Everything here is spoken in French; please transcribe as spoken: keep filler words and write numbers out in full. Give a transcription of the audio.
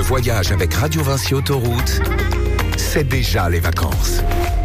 voyage avec Radio Vinci Autoroute, c'est déjà les vacances.